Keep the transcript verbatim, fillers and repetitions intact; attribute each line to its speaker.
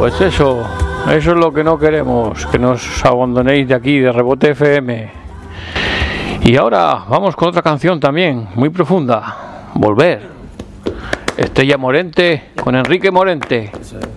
Speaker 1: Pues eso, eso es lo que no queremos, que nos abandonéis de aquí, de Rebote F M. Y ahora vamos con otra canción también, muy profunda, Volver. Estrella Morente con Enrique Morente.